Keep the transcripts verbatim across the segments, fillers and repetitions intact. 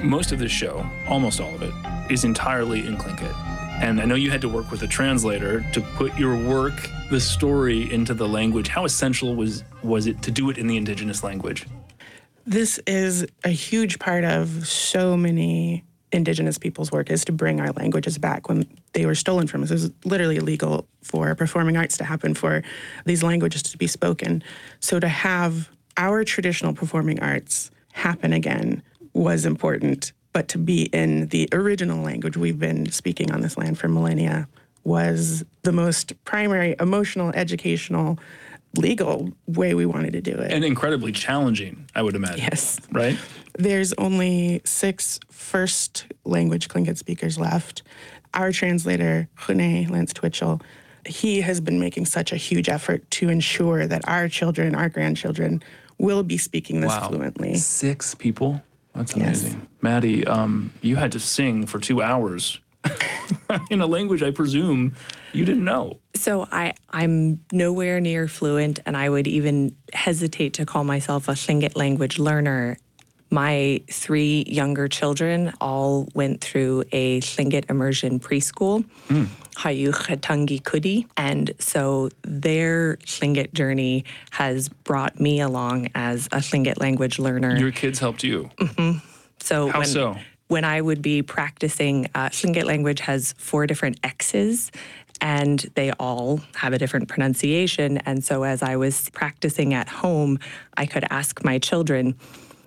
Most of this show, almost all of it, is entirely in Tlingit. And I know you had to work with a translator to put your work, the story, into the language. How essential was, was it to do it in the indigenous language? This is a huge part of so many indigenous people's work, is to bring our languages back when they were stolen from us. It was literally illegal for performing arts to happen, for these languages to be spoken. So to have our traditional performing arts happen again was important, but to be in the original language we've been speaking on this land for millennia was the most primary emotional, educational, legal way we wanted to do it. And incredibly challenging, I would imagine. Yes. Right? There's only six first language Tlingit speakers left. Our translator, Hune Lance Twitchell, he has been making such a huge effort to ensure that our children, our grandchildren, will be speaking this wow. fluently. Six people? That's amazing. Yes. Maddie, um, you had to sing for two hours in a language I presume you didn't know. So I, I'm nowhere near fluent, and I would even hesitate to call myself a Tlingit language learner. My three younger children all went through a Tlingit immersion preschool, mm. Hayu Khatangi Kudi, and so their Tlingit journey has brought me along as a Tlingit language learner. Your kids helped you? Mm-hmm. So How when, so? When I would be practicing, uh, Tlingit language has four different X's, and they all have a different pronunciation. And so as I was practicing at home, I could ask my children,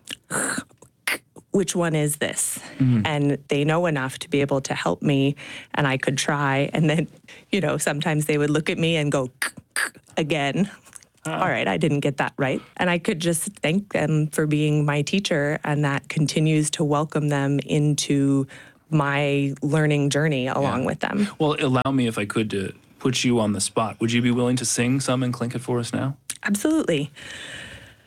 which one is this? Mm-hmm. And they know enough to be able to help me, and I could try. And then, you know, sometimes they would look at me and go, again. Oh. All right, I didn't get that right. And I could just thank them for being my teacher, and that continues to welcome them into my learning journey along yeah. with them. Well, allow me, if I could, to put you on the spot. Would you be willing to sing some in Tlingit for us now? Absolutely.